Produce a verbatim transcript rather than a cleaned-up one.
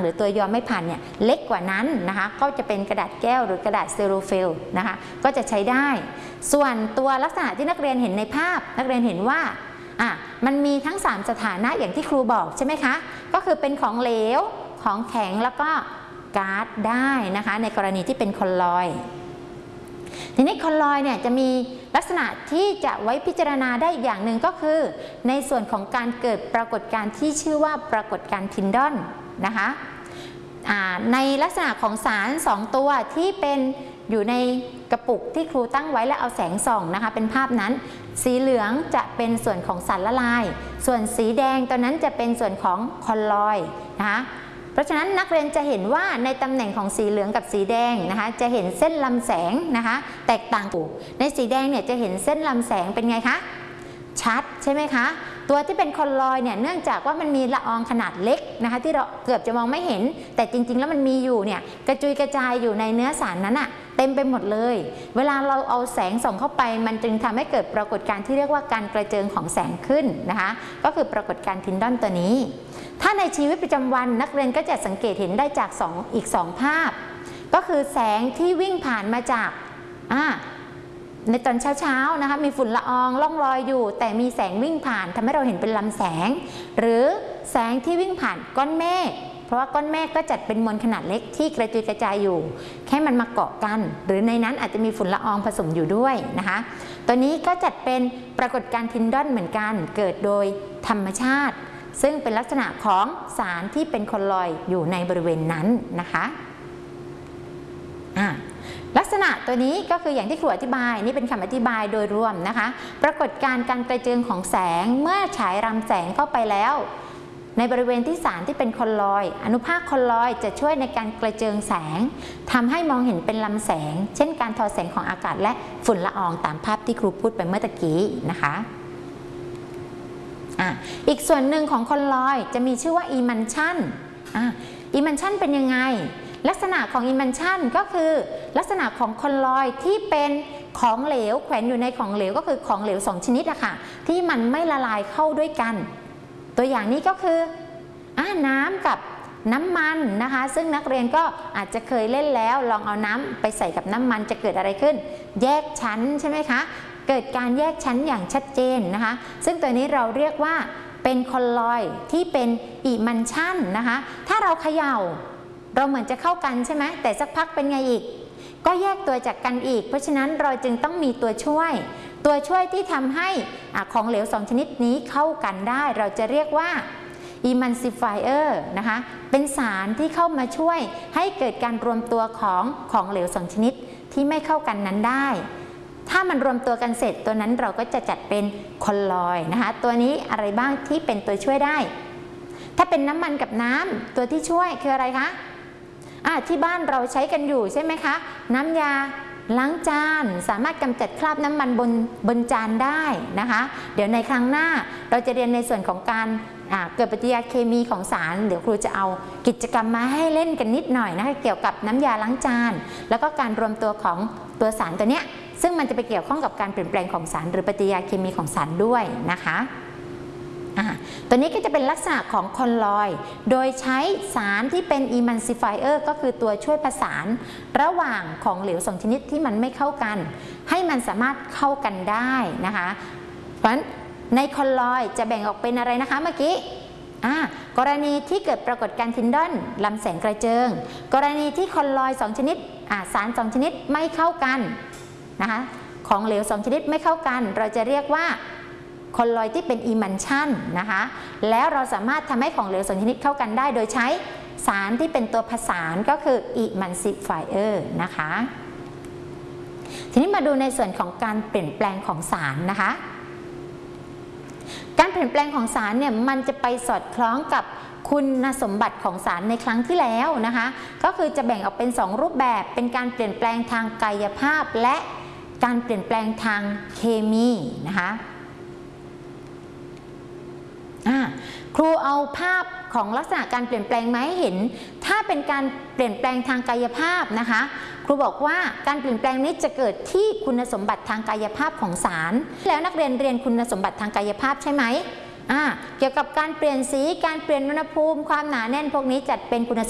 หรือตัวยอไม่ผ่านเนี่ยเล็กกว่านั้นนะคะก็จะเป็นกระดาษแก้วหรือกระดาษเซลโลฟิลนะคะก็จะใช้ได้ส่วนตัวลักษณะที่นักเรียนเห็นในภาพนักเรียนเห็นว่าอ่ะมันมีทั้งสามสถานะอย่างที่ครูบอกใช่ไหมคะก็คือเป็นของเหลวของแข็งแล้วก็ก๊าซได้นะคะในกรณีที่เป็นคอลลอยด์ทีนี้คอลลอยด์เนี่ยจะมีลักษณะที่จะไว้พิจารณาได้อีกอย่างหนึ่งก็คือในส่วนของการเกิดปรากฏการณ์ที่ชื่อว่าปรากฏการณ์ทินดอนนะคะในลักษณะของสารสองตัวที่เป็นอยู่ในกระปุกที่ครูตั้งไว้และเอาแสงส่องนะคะเป็นภาพนั้นสีเหลืองจะเป็นส่วนของสารละลายส่วนสีแดงตัวนั้นจะเป็นส่วนของคอลลอยด์นะคะเพราะฉะนั้นนักเรียนจะเห็นว่าในตำแหน่งของสีเหลืองกับสีแดงนะคะจะเห็นเส้นลำแสงนะคะแตกต่างกันในสีแดงเนี่ยจะเห็นเส้นลำแสงเป็นไงคะชัดใช่ไหมคะตัวที่เป็นคอลลอยด์เนี่ยเนื่องจากว่ามันมีละอองขนาดเล็กนะคะที่เราเกือบจะมองไม่เห็นแต่จริงๆแล้วมันมีอยู่เนี่ยกระจุยกระจายอยู่ในเนื้อสารนั้นอะเต็มไปหมดเลยเวลาเราเอาแสงส่องเข้าไปมันจึงทำให้เกิดปรากฏการณ์ที่เรียกว่าการกระเจิงของแสงขึ้นนะคะก็คือปรากฏการณ์ทินดอนตัวนี้ถ้าในชีวิตประจำวันนักเรียนก็จะสังเกตเห็นได้จากสองอีกสองภาพก็คือแสงที่วิ่งผ่านมาจากอ่าในตอนเช้าๆนะคะมีฝุ่นละอองล่องลอยอยู่แต่มีแสงวิ่งผ่านทำให้เราเห็นเป็นลำแสงหรือแสงที่วิ่งผ่านก้อนเมฆเพราะว่าก้อนเมฆก็จัดเป็นมวลขนาดเล็กที่กระจุยกระจายอยู่แค่มันมาเกาะกันหรือในนั้นอาจจะมีฝุ่นละอองผสมอยู่ด้วยนะคะตัวนี้ก็จัดเป็นปรากฏการณ์ทินดอนเหมือนกันเกิดโดยธรรมชาติซึ่งเป็นลักษณะของสารที่เป็นคอลลอยด์อยู่ในบริเวณนั้นนะคะอ่าลักษณะตัวนี้ก็คืออย่างที่ครูอธิบายนี่เป็นคำอธิบายโดยรวมนะคะปรากฏการณ์การกระเจิงของแสงเมื่อฉายรำแสงเข้าไปแล้วในบริเวณที่สารที่เป็นคอลลอยด์อนุภาคคอลลอยด์จะช่วยในการกระเจิงแสงทำให้มองเห็นเป็นลำแสงเช่นการทอแสงของอากาศและฝุ่นละอองตามภาพที่ครูพูดไปเมื่อตะกี้นะคะอ่ะอีกส่วนหนึ่งของคอลลอยด์จะมีชื่อว่าอีมันชันอ่ะอีมันชันเป็นยังไงลักษณะของอิมันชันก็คือลักษณะของคอลลอยด์ที่เป็นของเหลวแขวนอยู่ในของเหลวก็คือของเหลวสองชนิดอะค่ะที่มันไม่ละลายเข้าด้วยกันตัวอย่างนี้ก็คืออ่าน้ำกับน้ำมันนะคะซึ่งนักเรียนก็อาจจะเคยเล่นแล้วลองเอาน้ำไปใส่กับน้ำมันจะเกิดอะไรขึ้นแยกชั้นใช่ไหมคะเกิดการแยกชั้นอย่างชัดเจนนะคะซึ่งตัวนี้เราเรียกว่าเป็นคอลลอยด์ที่เป็นอิมันชันนะคะถ้าเราเขย่าเราเหมือนจะเข้ากันใช่ไหมแต่สักพักเป็นไงอีกก็แยกตัวจากกันอีกเพราะฉะนั้นเราจึงต้องมีตัวช่วยตัวช่วยที่ทำให้ของเหลวสองชนิดนี้เข้ากันได้เราจะเรียกว่า emulsifier นะคะเป็นสารที่เข้ามาช่วยให้เกิดการรวมตัวของของเหลวสองชนิดที่ไม่เข้ากันนั้นได้ถ้ามันรวมตัวกันเสร็จตัวนั้นเราก็จะจัดเป็นคอลลอยด์นะคะตัวนี้อะไรบ้างที่เป็นตัวช่วยได้ถ้าเป็นน้ำมันกับน้ำตัวที่ช่วยคืออะไรคะที่บ้านเราใช้กันอยู่ใช่ไหมคะน้ำยาล้างจานสามารถกำจัดคราบน้ำมันบนบนจานได้นะคะเดี๋ยวในครั้งหน้าเราจะเรียนในส่วนของการเกิดปฏิกิริยาเคมีของสารเดี๋ยวครูจะเอากิจกรรมมาให้เล่นกันนิดหน่อยนะคะเกี่ยวกับน้ำยาล้างจานแล้วก็การรวมตัวของตัวสารตัวเนี้ยซึ่งมันจะไปเกี่ยวข้องกับการเปลี่ยนแปลงของสารหรือปฏิกิริยาเคมีของสารด้วยนะคะตัวนี้ก็จะเป็นลักษณะของคอลลอยด์โดยใช้สารที่เป็น emulsifier ก็คือตัวช่วยประสานระหว่างของเหลวสองชนิดที่มันไม่เข้ากันให้มันสามารถเข้ากันได้นะคะเพราะฉะนั้นในคอลลอยด์จะแบ่งออกเป็นอะไรนะคะเมื่อกี้กรณีที่เกิดปรากฏการณ์ทินดอนลำแสงกระเจิงกรณีที่คอลลอยด์สองชนิดสารสองชนิดไม่เข้ากันนะคะของเหลวสองชนิดไม่เข้ากันเราจะเรียกว่าคอลลอยด์ที่เป็นอิมันชันนะคะแล้วเราสามารถทำให้ของเหลวสองชนิดเข้ากันได้โดยใช้สารที่เป็นตัวผสานก็คืออิมันซิฟายเออร์นะคะทีนี้มาดูในส่วนของการเปลี่ยนแปลงของสารนะคะการเปลี่ยนแปลงของสารเนี่ยมันจะไปสอดคล้องกับคุณสมบัติของสารในครั้งที่แล้วนะคะก็คือจะแบ่งออกเป็นสองรูปแบบเป็นการเปลี่ยนแปลงทางกายภาพและการเปลี่ยนแปลงทางเคมีนะคะครูเอาภาพของลักษณะการเปลี่ยนแปลงมาให้เห็นถ้าเป็นการเปลี่ยนแปลงทางกายภาพนะคะครูบอกว่าการเปลี่ยนแปลงนี้จะเกิดที่คุณสมบัติทางกายภาพของสารแล้วนักเรียนเรียนคุณสมบัติทางกายภาพใช่ไหมอ่าเกี่ยวกับการเปลี่ยนสีการเปลี่ยนอุณหภูมิความหนาแน่นพวกนี้จัดเป็นคุณ